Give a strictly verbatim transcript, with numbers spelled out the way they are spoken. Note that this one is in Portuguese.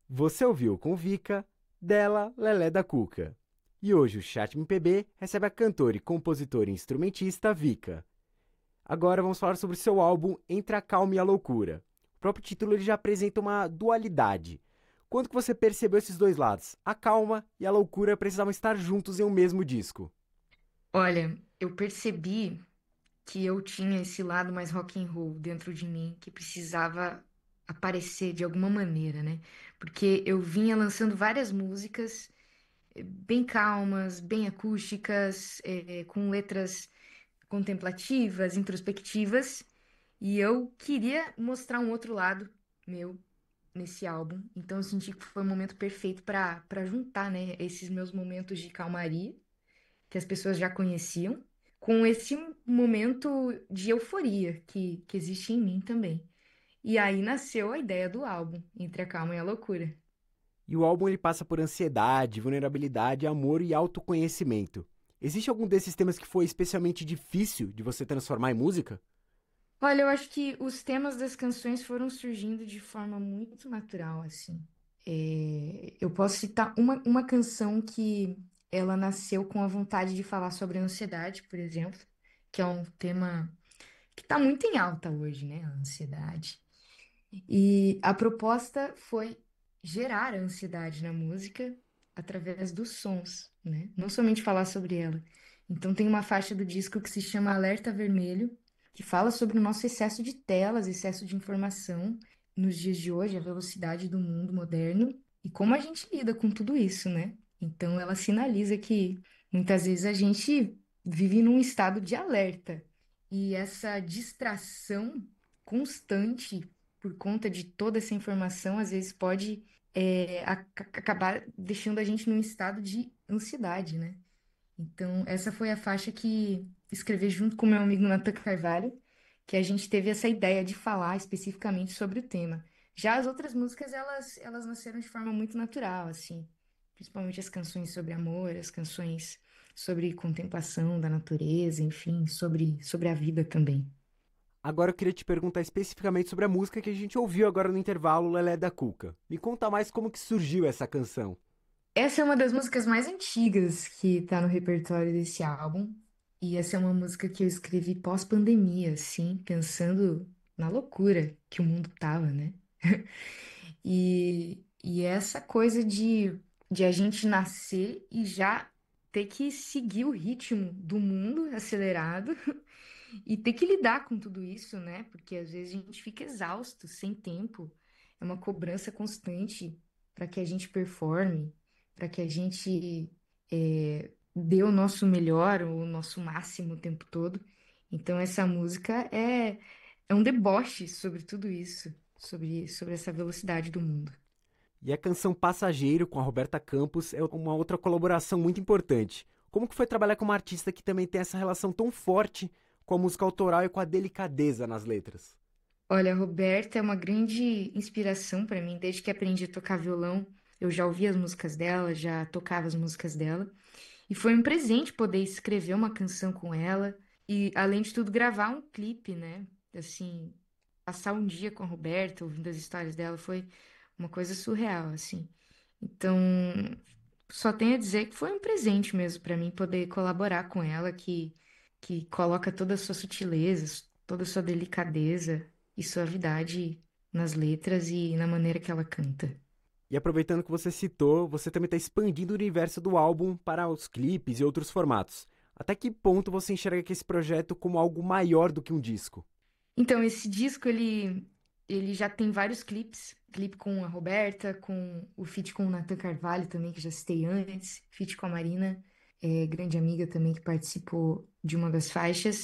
Você ouviu com Vika, dela Lelé da Cuca. E hoje o Chat M P B recebe a cantora e compositora e instrumentista Vika. Agora vamos falar sobre seu álbum Entre a Calma e a Loucura. O próprio título ele já apresenta uma dualidade. Quando que você percebeu esses dois lados? A calma e a loucura precisavam estar juntos em um mesmo disco. Olha, eu percebi que eu tinha esse lado mais rock and roll dentro de mim que precisava aparecer de alguma maneira, né? Porque eu vinha lançando várias músicas eh, bem calmas, bem acústicas, eh, com letras contemplativas, introspectivas, e eu queria mostrar um outro lado meu nesse álbum. Então eu senti que foi o momento perfeito para para juntar, né, esses meus momentos de calmaria que as pessoas já conheciam, com esse momento de euforia que, que existe em mim também. E aí nasceu a ideia do álbum, Entre a Calma e a Loucura. E o álbum ele passa por ansiedade, vulnerabilidade, amor e autoconhecimento. Existe algum desses temas que foi especialmente difícil de você transformar em música? Olha, eu acho que os temas das canções foram surgindo de forma muito natural, assim. É, eu posso citar uma, uma canção que ela nasceu com a vontade de falar sobre a ansiedade, por exemplo, que é um tema que está muito em alta hoje, né? A ansiedade. E a proposta foi gerar a ansiedade na música através dos sons, né? Não somente falar sobre ela. Então tem uma faixa do disco que se chama Alerta Vermelho, que fala sobre o nosso excesso de telas, excesso de informação nos dias de hoje, a velocidade do mundo moderno e como a gente lida com tudo isso, né? Então ela sinaliza que muitas vezes a gente vive num estado de alerta e essa distração constante por conta de toda essa informação, às vezes pode é, a- acabar deixando a gente num estado de ansiedade, né? Então, essa foi a faixa que escrevi junto com meu amigo Nathan Carvalho, que a gente teve essa ideia de falar especificamente sobre o tema. Já as outras músicas, elas, elas nasceram de forma muito natural, assim, principalmente as canções sobre amor, as canções sobre contemplação da natureza, enfim, sobre, sobre a vida também. Agora eu queria te perguntar especificamente sobre a música que a gente ouviu agora no intervalo, Lelé da Cuca. Me conta mais como que surgiu essa canção. Essa é uma das músicas mais antigas que tá no repertório desse álbum. E essa é uma música que eu escrevi pós-pandemia, assim, pensando na loucura que o mundo tava, né? E, e essa coisa de, de a gente nascer e já ter que seguir o ritmo do mundo acelerado e ter que lidar com tudo isso, né? Porque às vezes a gente fica exausto, sem tempo. É uma cobrança constante para que a gente performe, para que a gente é, dê o nosso melhor, o nosso máximo o tempo todo. Então essa música é, é um deboche sobre tudo isso, sobre, sobre essa velocidade do mundo. E a canção Passageiro com a Roberta Campos é uma outra colaboração muito importante. Como que foi trabalhar com uma artista que também tem essa relação tão forte com a música autoral e com a delicadeza nas letras? Olha, a Roberta é uma grande inspiração para mim. Desde que aprendi a tocar violão, eu já ouvia as músicas dela, já tocava as músicas dela. E foi um presente poder escrever uma canção com ela e, além de tudo, gravar um clipe, né? Assim, passar um dia com a Roberta, ouvindo as histórias dela, foi uma coisa surreal, assim. Então, só tenho a dizer que foi um presente mesmo para mim poder colaborar com ela, que, que coloca toda a sua sutileza, toda a sua delicadeza e suavidade nas letras e na maneira que ela canta. E aproveitando que você citou, você também está expandindo o universo do álbum para os clipes e outros formatos. Até que ponto você enxerga que esse projeto como algo maior do que um disco? Então, esse disco, ele, ele já tem vários clipes. Clipe com a Roberta, com o feat com o Nathan Carvalho também, que já citei antes. Feat com a Marina, é, grande amiga também que participou de uma das faixas.